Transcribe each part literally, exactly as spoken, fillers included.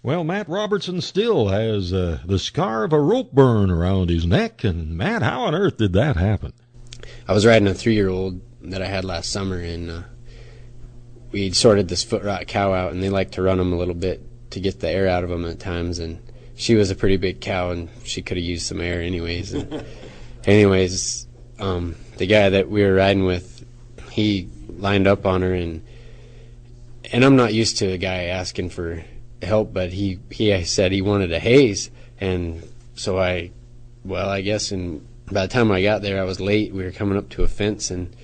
Well, Matt Robertson still has uh, the scar of a rope burn around his neck. And, Matt, how on earth did that happen? I was riding a three-year-old that I had last summer, and uh, we sorted this foot rot cow out, and they like to run them a little bit to get the air out of them at times. And she was a pretty big cow, and she could have used some air anyways. And anyways, um, the guy that we were riding with, he lined up on her, and and I'm not used to a guy asking for help, but he, he said he wanted a haze, and so I, well, I guess, and by the time I got there, I was late. We were coming up to a fence, and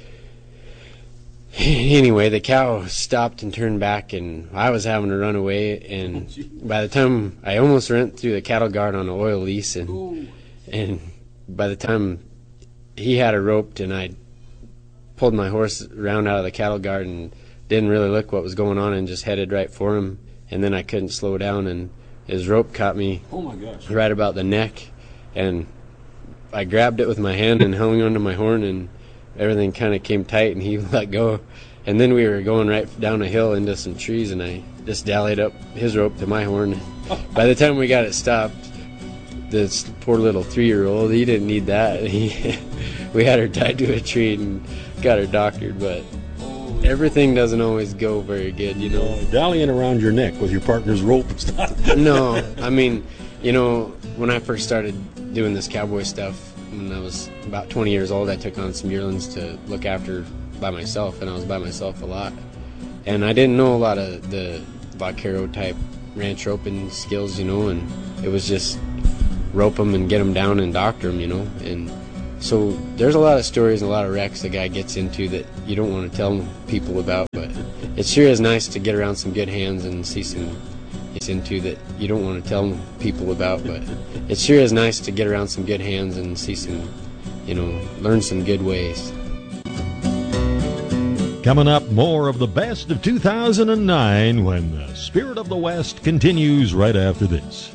anyway, the cow stopped and turned back, and I was having to run away, and by the time, I almost ran through the cattle guard on an oil lease, and, and by the time he had her roped, and I pulled my horse around out of the cattle guard and didn't really look what was going on and just headed right for him. And then I couldn't slow down, and his rope caught me oh my gosh. right about the neck, and I grabbed it with my hand and hung onto my horn, and everything kind of came tight, and he let go. And then we were going right down a hill into some trees, and I just dallied up his rope to my horn. By the time we got it stopped, this poor little three-year-old, he didn't need that. He, we had her tied to a tree and got her doctored, but everything doesn't always go very good, you know. Uh, dallying around your neck with your partner's rope and stuff. No, I mean, you know, when I first started doing this cowboy stuff, when I was about twenty years old, I took on some yearlings to look after by myself, and I was by myself a lot. And I didn't know a lot of the vaquero type ranch roping skills, you know, and it was just rope them and get them down and doctor them, you know. And so there's a lot of stories and a lot of wrecks the guy gets into that you don't want to tell people about, but it sure is nice to get around some good hands and see some gets into that you don't want to tell people about, but it sure is nice to get around some good hands and see some, you know, learn some good ways. Coming up, more of the best of two thousand nine when the Spirit of the West continues right after this.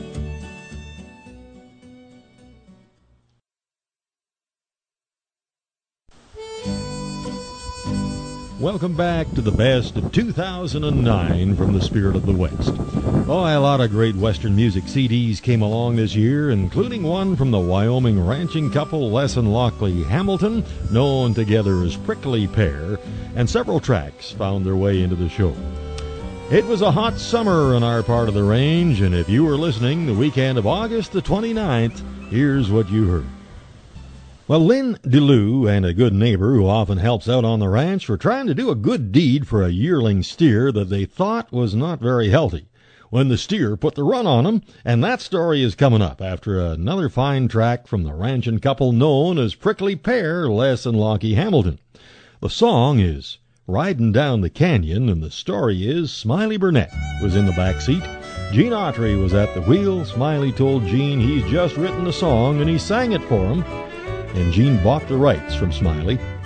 Welcome back to the best of two thousand nine from the Spirit of the West. Oh, a lot of great Western music C Ds came along this year, including one from the Wyoming ranching couple Les and Lockley Hamilton, known together as Prickly Pear, and several tracks found their way into the show. It was a hot summer in our part of the range, and if you were listening the weekend of August the twenty-ninth, here's what you heard. Well, Lynn DeLue and a good neighbor who often helps out on the ranch were trying to do a good deed for a yearling steer that they thought was not very healthy when the steer put the run on him, and that story is coming up after another fine track from the ranching couple known as Prickly Pear, Les and Lockie Hamilton. The song is Riding Down the Canyon, and the story is Smiley Burnett was in the back seat. Gene Autry was at the wheel. Smiley told Gene he's just written the song and he sang it for him. And Gene bought the rights from Smiley.